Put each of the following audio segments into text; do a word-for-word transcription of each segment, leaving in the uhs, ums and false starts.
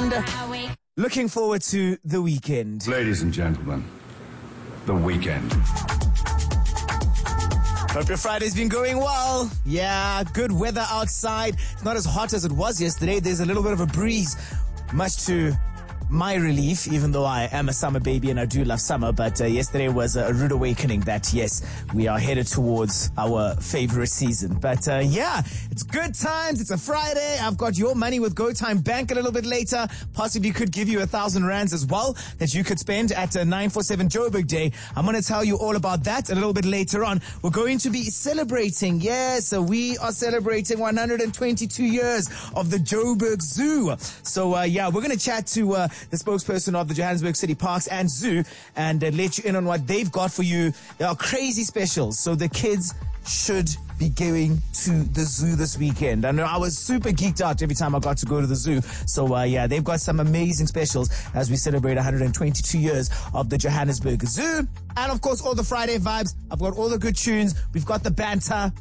and looking forward to the weekend. Ladies and gentlemen, the weekend. Hope your Friday's been going well. Yeah, good weather outside. It's not as hot as it was yesterday. There's a little bit of a breeze, much to my relief, even though I am a summer baby and I do love summer. But uh, yesterday was a rude awakening that, yes, we are headed towards our favorite season. But uh, yeah, it's good times. It's a Friday. I've got your money with GoTime Bank a little bit later. Possibly could give you a thousand rands as well that you could spend at uh, nine four seven Joburg Day. I'm going to tell you all about that a little bit later on. We're going to be celebrating. Yes, uh, we are celebrating one hundred twenty-two years of the Joburg Zoo. So uh, yeah, we're going to chat to uh, the spokesperson of the Johannesburg City Parks and Zoo and uh, let you in on what they've got for you. There are crazy specials, so the kids should be going to the zoo this weekend. I know I was super geeked out every time I got to go to the zoo. So uh, yeah, they've got some amazing specials as we celebrate one hundred twenty-two years of the Johannesburg Zoo. And of course, all the Friday vibes. I've got all the good tunes. We've got the banter.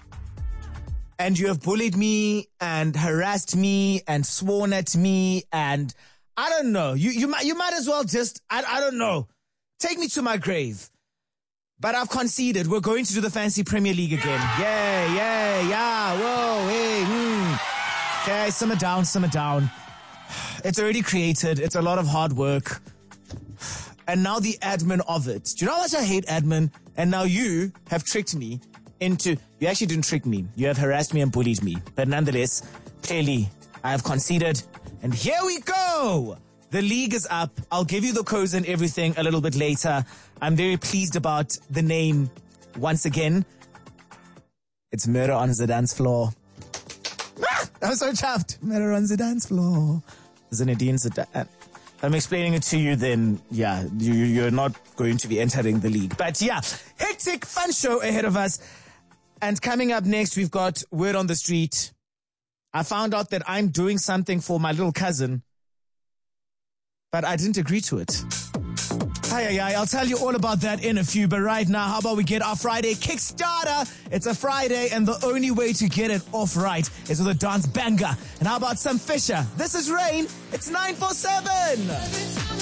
And you have bullied me and harassed me and sworn at me and I don't know. You you might you might as well just I I don't know. Take me to my grave. But I've conceded. We're going to do the fancy Premier League again. Yeah, yeah, yeah. Whoa, hey, hmm. Okay, simmer down, simmer down. It's already created. It's a lot of hard work. And now the admin of it. Do you know how much I hate admin? And now you have tricked me into... You actually didn't trick me. You have harassed me and bullied me. But nonetheless, clearly, I have conceded. And here we go. The league is up. I'll give you the codes and everything a little bit later. I'm very pleased about the name once again. It's Murder on the Dance Floor. Ah, I'm so chuffed. Murder on the Dance Floor. Zinedine Zidane. I'm explaining it to you, then, yeah, you, you're not going to be entering the league. But yeah, hectic, fun show ahead of us. And coming up next, we've got Word on the Street. I found out that I'm doing something for my little cousin, but I didn't agree to it. Aye, aye, aye. I'll tell you all about that in a few, but right now, how about we get our Friday Kickstarter? It's a Friday, and the only way to get it off right is with a dance banger. And how about some Fisher? This is Rain. It's nine four seven.